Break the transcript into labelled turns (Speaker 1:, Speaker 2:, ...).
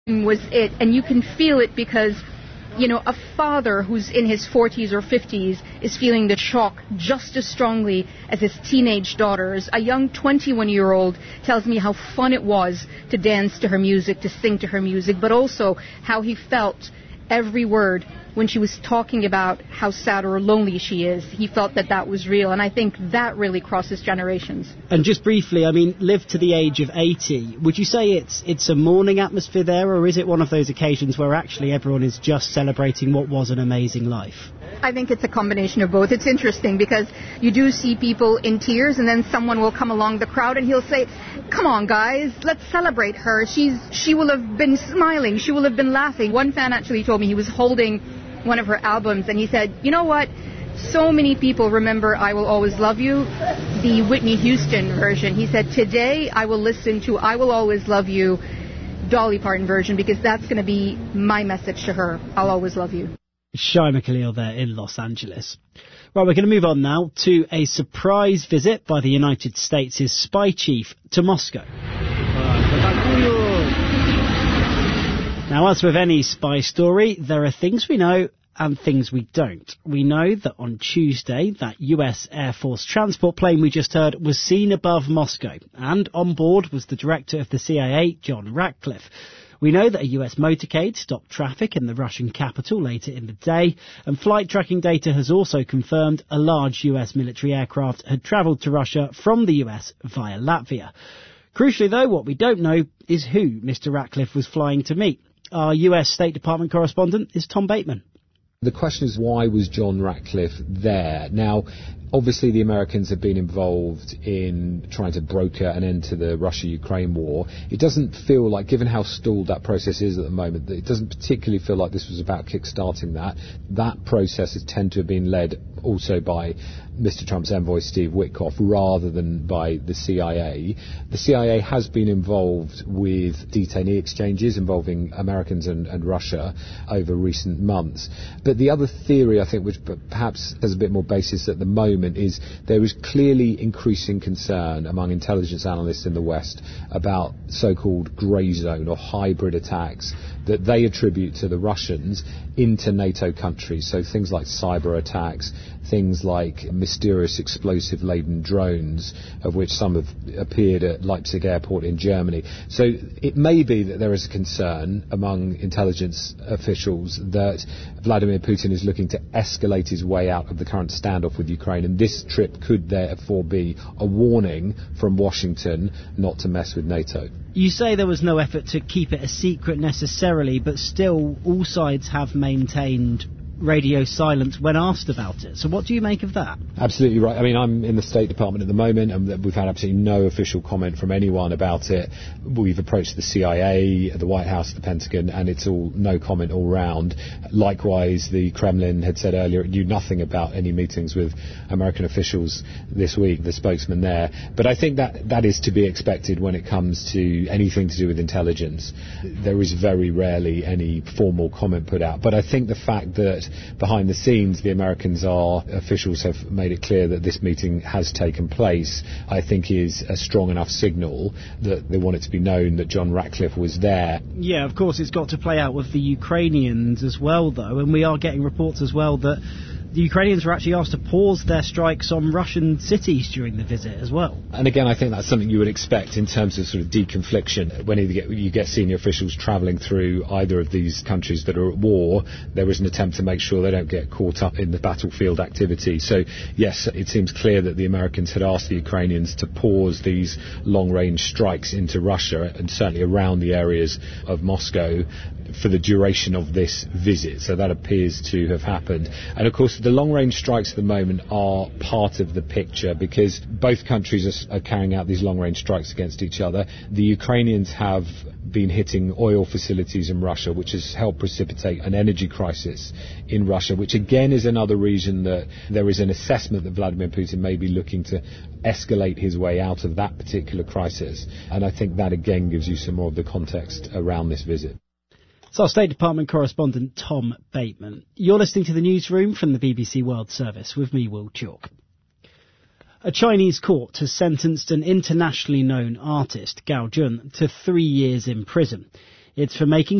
Speaker 1: was it, and you can feel it because, you know, a father who's in his 40s or 50s is feeling the shock just as strongly as his teenage daughters. A young 21-year-old tells me how fun it was to dance to her music, to sing to her music, but also how he felt every word when she was talking about how sad or lonely she is. He felt that that was real, and I think that really crosses generations.
Speaker 2: And just briefly, I mean, live to the age of 80. Would you say it's a mourning atmosphere there, or is it one of those occasions where actually everyone is just celebrating what was an amazing life?
Speaker 1: I think it's a combination of both. It's interesting because you do see people in tears, and then someone will come along the crowd and he'll say, "Come on, guys, let's celebrate her. She will have been smiling. She will have been laughing." One fan actually told me he was holding one of her albums, and he said, "You know what? So many people remember I Will Always Love You, the Whitney Houston version." He said, "Today I will listen to I Will Always Love You, Dolly Parton version, because that's going to be my message to her. I'll always love you."
Speaker 2: Shaima Khalil there in Los Angeles. Right, we're going to move on now to a surprise visit by the United States' spy chief to Moscow. Now, as with any spy story, there are things we know and things we don't. We know that on Tuesday, that US Air Force transport plane we just heard was seen above Moscow, and on board was the director of the CIA, John Ratcliffe. We know that a US motorcade stopped traffic in the Russian capital later in the day, and flight tracking data has also confirmed a large US military aircraft had travelled to Russia from the US via Latvia. Crucially, though, what we don't know is who Mr. Ratcliffe was flying to meet. Our US State Department correspondent is Tom Bateman.
Speaker 3: The question is, why was John Ratcliffe there? Now, obviously the Americans have been involved in trying to broker an end to the Russia-Ukraine war. It doesn't feel like, given how stalled that process is at the moment, that it doesn't particularly feel like this was about kick-starting that. That process has tended to have been led also by Mr. Trump's envoy, Steve Witkoff, rather than by the CIA. The CIA has been involved with detainee exchanges involving Americans and Russia over recent months. But the other theory, I think, which perhaps has a bit more basis at the moment, is there is clearly increasing concern among intelligence analysts in the West about so-called grey zone or hybrid attacks that they attribute to the Russians into NATO countries. So things like cyber attacks, things like mysterious explosive-laden drones, of which some have appeared at Leipzig airport in Germany. So it may be that there is a concern among intelligence officials that Vladimir Putin is looking to escalate his way out of the current standoff with Ukraine, and this trip could therefore be a warning from Washington not to mess with NATO.
Speaker 2: You say there was no effort to keep it a secret necessarily, but still all sides have maintained radio silence when asked about it. So what do you make of that?
Speaker 3: Absolutely right. I mean, I'm in the State Department at the moment, and we've had absolutely no official comment from anyone about it. We've approached the CIA, the White House, the Pentagon, and it's all no comment all round. Likewise, the Kremlin had said earlier it knew nothing about any meetings with American officials this week, the spokesman there. But I think that is to be expected when it comes to anything to do with intelligence. There is very rarely any formal comment put out. But I think the fact that behind the scenes, the Americans officials have made it clear that this meeting has taken place, I think is a strong enough signal that they want it to be known that John Ratcliffe was there.
Speaker 2: Yeah, of course, it's got to play out with the Ukrainians as well, though, and we are getting reports as well that the Ukrainians were actually asked to pause their strikes on Russian cities during the visit as well.
Speaker 3: And again, I think that's something you would expect in terms of sort of deconfliction. When you get senior officials travelling through either of these countries that are at war, there is an attempt to make sure they don't get caught up in the battlefield activity. So, yes, it seems clear that the Americans had asked the Ukrainians to pause these long-range strikes into Russia and certainly around the areas of Moscow for the duration of this visit. So that appears to have happened. And of course, the long-range strikes at the moment are part of the picture because both countries are carrying out these long-range strikes against each other. The Ukrainians have been hitting oil facilities in Russia, which has helped precipitate an energy crisis in Russia, which again is another reason that there is an assessment that Vladimir Putin may be looking to escalate his way out of that particular crisis. And I think that again gives you some more of the context around this visit.
Speaker 2: It's our State Department correspondent, Tom Bateman. You're listening to the newsroom from the BBC World Service with me, Will Chalk. A Chinese court has sentenced an internationally known artist, Gao Jun, to 3 years in prison. It's for making